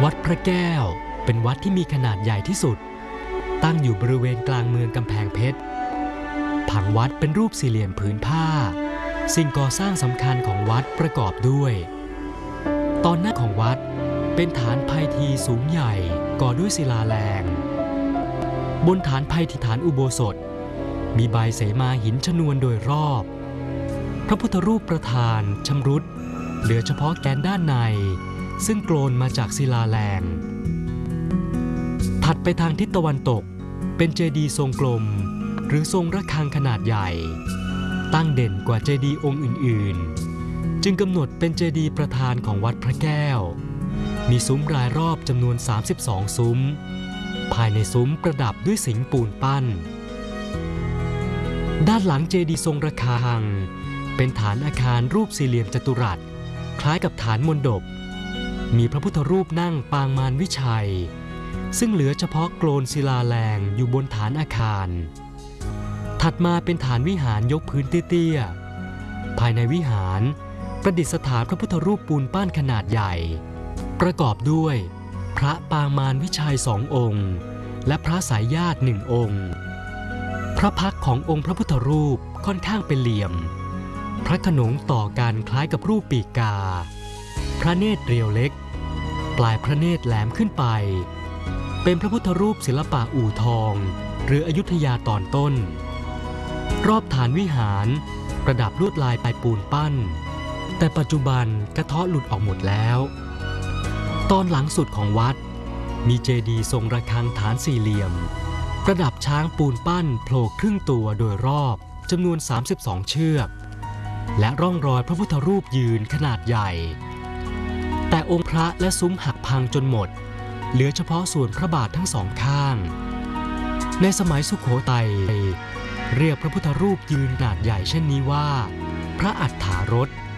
วัดพระแก้วเป็นวัดที่มีขนาดใหญ่ที่สุดตั้งอยู่บริเวณกลางเมืองกำแพงเพชรผังวัดเป็นรูปสี่เหลี่ยมผืนผ้าสิ่งก่อสร้างสำคัญของวัดประกอบด้วยตอนหน้าของวัดเป็นฐานไพทีสูงใหญ่ก่อด้วยศิลาแรงบนฐานไพทีฐานอุโบสถมีใบเสมาหินชนวนโดยรอบพระพุทธรูปประธานชำรุดเหลือเฉพาะแกนด้านในซึ่งโกลนมาจากศิลาแรงถัดไปทางทิศตะวันตกเป็นเจดีย์ทรงกลมหรือทรงระฆังขนาดใหญ่ตั้งเด่นกว่าเจดีย์องค์อื่นๆจึงกำหนดเป็นเจดีย์ประธานของวัดพระแก้วมีซุ้มรายรอบจำนวน32ซุ้มภายในซุ้มประดับด้วยสิงห์ปูนปั้นด้านหลังเจดีย์ทรงระฆังเป็นฐานอาคารรูปสี่เหลี่ยมจัตุรัสคล้ายกับฐานมณฑปมีพระพุทธรูปนั่งปางมารวิชัยซึ่งเหลือเฉพาะโกลนศิลาแรงอยู่บนฐานอาคารถัดมาเป็นฐานวิหารยกพื้นเตี้ยๆภายในวิหารประดิษฐานพระพุทธรูปปูนปั้นขนาดใหญ่ประกอบด้วยพระปางมารวิชัย2 องค์และพระสายญาติ1 องค์พระพักตร์ขององค์พระพุทธรูปค่อนข้างเป็นเหลี่ยมพระขนงต่อกันคล้ายกับรูปปีกกาพระเนตรเรียวเล็กปลายพระเนตรแหลมขึ้นไปเป็นพระพุทธรูปศิลปะอู่ทองหรืออยุธยาตอนต้นรอบฐานวิหารประดับลวดลายปลายปูนปั้นแต่ปัจจุบันกระเทาะหลุดออกหมดแล้วตอนหลังสุดของวัดมีเจดีย์ทรงระฆังฐานสี่เหลี่ยมประดับช้างปูนปั้นโผล่ครึ่งตัวโดยรอบจำนวน32 เชือกและร่องรอยพระพุทธรูปยืนขนาดใหญ่แต่องค์พระและซุ้มหักพังจนหมดเหลือเฉพาะส่วนพระบาททั้ง2 ข้างในสมัยสุโขทัยเรียกพระพุทธรูปยืนขนาดใหญ่เช่นนี้ว่าพระอัฏฐารส